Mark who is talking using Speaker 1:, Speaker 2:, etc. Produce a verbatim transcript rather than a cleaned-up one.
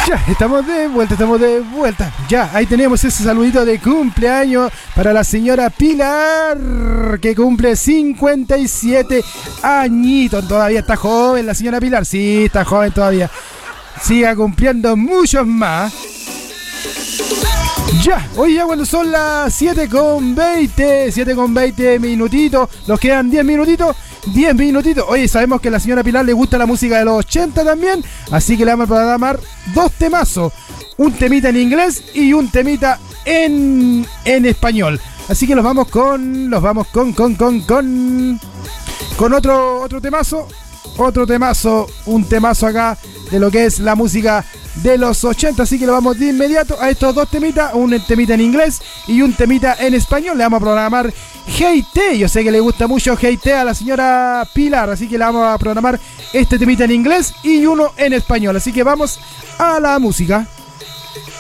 Speaker 1: Ya, estamos de vuelta, estamos de vuelta. Ya, ahí tenemos ese saludito de cumpleaños para la señora Pilar, que cumple cincuenta y siete añitos. Todavía está joven la señora Pilar. Sí, está joven todavía. Siga cumpliendo muchos más. Ya, hoy ya cuando son las siete con veinte, siete con veinte minutitos, nos quedan diez minutitos, diez minutitos. Oye, sabemos que a la señora Pilar le gusta la música de los ochenta también, así que le vamos a programar dos temazos, un temita en inglés y un temita en, en español. Así que los vamos con, los vamos con, con, con, con, con otro, otro temazo, otro temazo, un temazo acá de lo que es la música de los ochenta, así que lo vamos de inmediato a estos dos temitas, un temita en inglés y un temita en español. Le vamos a programar Hey Te, yo sé que le gusta mucho Hey Te a la señora Pilar, así que le vamos a programar este temita en inglés y uno en español, así que vamos a la música.